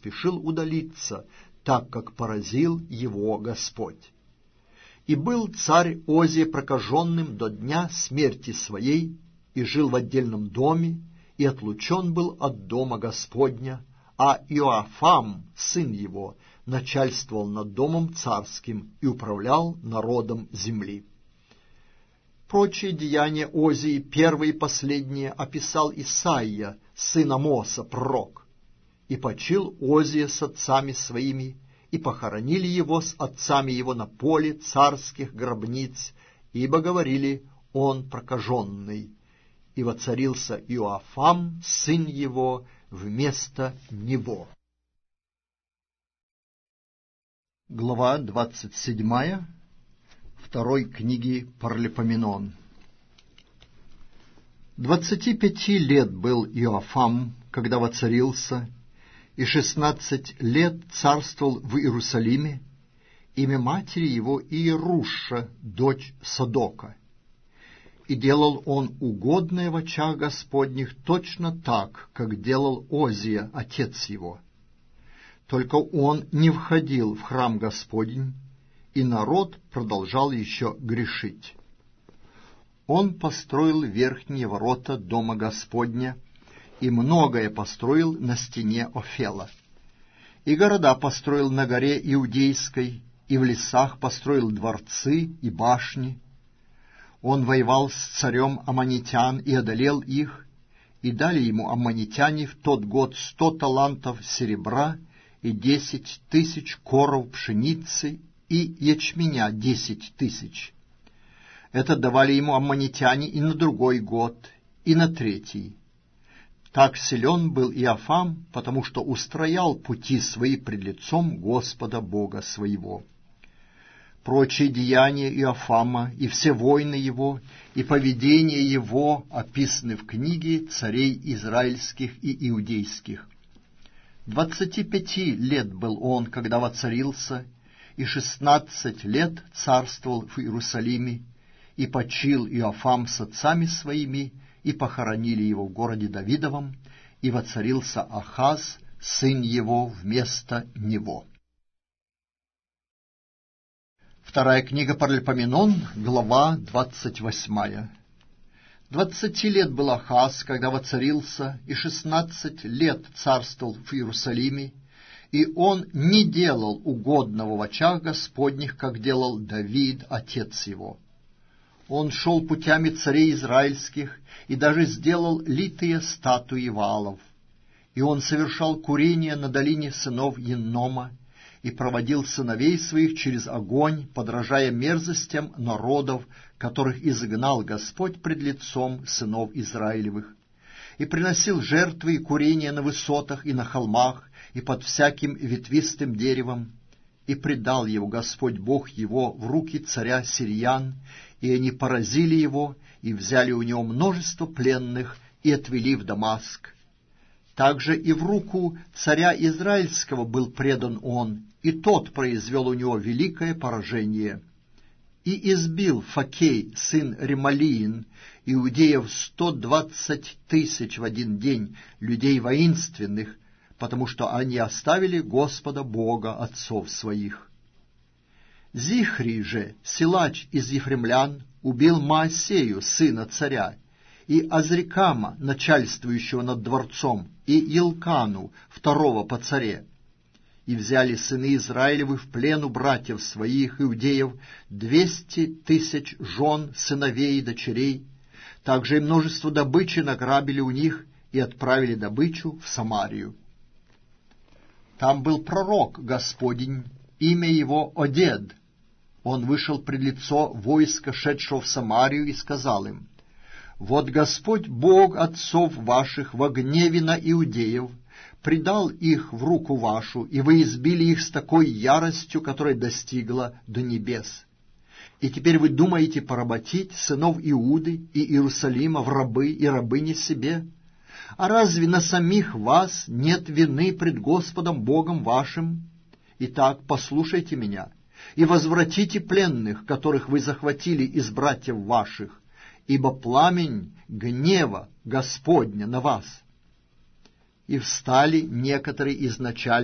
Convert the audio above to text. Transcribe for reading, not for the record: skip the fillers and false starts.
поспешил удалиться, так как поразил его Господь. И был царь Озия прокаженным до дня смерти своей, и жил в отдельном доме, и отлучен был от дома Господня, а Иоафам, сын его, начальствовал над домом царским и управлял народом земли. Прочие деяния Озии, первые и последние, описал Исаия, сын Амоса, пророк. И почил Озия с отцами своими, и похоронили его с отцами его на поле царских гробниц, ибо говорили: он прокаженный. И воцарился Иоафам, сын его, вместо него. Глава 27 второй книги Паралипоменон. 25 лет был Иоафам, когда воцарился, и 16 лет царствовал в Иерусалиме, имя матери его Иеруша, дочь Садока. И делал он угодное в очах Господних точно так, как делал Озия, отец его. Только он не входил в храм Господень, и народ продолжал еще грешить. Он построил верхние ворота дома Господня, и многое построил на стене Офела. И города построил на горе Иудейской, и в лесах построил дворцы и башни. Он воевал с царем аммонитян и одолел их, и дали ему аммонитяне в тот год 100 талантов серебра и 10 тысяч коров пшеницы и ячменя 10 тысяч. Это давали ему аммонитяне и на другой год, и на третий. Так силен был Иоафам, потому что устроял пути свои пред лицом Господа Бога своего. Прочие деяния Иоафама и все войны его, и поведение его описаны в книге царей израильских и иудейских. 25 лет был он, когда воцарился, и 16 лет царствовал в Иерусалиме, и почил Иоафам с отцами своими, и похоронили его в городе Давидовом, и воцарился Ахаз, сын его, вместо него. Вторая книга Паралипоменон, глава 28. 20 лет был Ахаз, когда воцарился, и 16 лет царствовал в Иерусалиме, и он не делал угодного в очах Господних, как делал Давид, отец его. Он шел путями царей израильских и даже сделал литые статуи Ваалов. И он совершал курение на долине сынов Еннома и проводил сыновей своих через огонь, подражая мерзостям народов, которых изгнал Господь пред лицом сынов Израилевых, и приносил жертвы и курения на высотах и на холмах и под всяким ветвистым деревом, и предал его Господь Бог его в руки царя сириян, и они поразили его, и взяли у него множество пленных, и отвели в Дамаск. Также и в руку царя Израильского был предан он, и тот произвел у него великое поражение. И избил Факей, сын Ремалиин, иудеев 120 тысяч в один день, людей воинственных, потому что они оставили Господа Бога отцов своих. Зихри же, силач из ефремлян, убил Маасею, сына царя, и Азрикама, начальствующего над дворцом, и Илкану, второго по царе. И взяли сыны Израилевы в плен у братьев своих, иудеев, 200 тысяч жен, сыновей и дочерей. Также и множество добычи награбили у них и отправили добычу в Самарию. Там был пророк Господень, имя его Одед. Он вышел пред лицо войска, шедшего в Самарию, и сказал им: «Вот Господь Бог отцов ваших во гневе на иудеев предал их в руку вашу, и вы избили их с такой яростью, которая достигла до небес. И теперь вы думаете поработить сынов Иуды и Иерусалима в рабы и рабыни себе? А разве на самих вас нет вины пред Господом Богом вашим? Итак, послушайте меня, и возвратите пленных, которых вы захватили из братьев ваших, ибо пламень гнева Господня на вас». И встали некоторые из начальников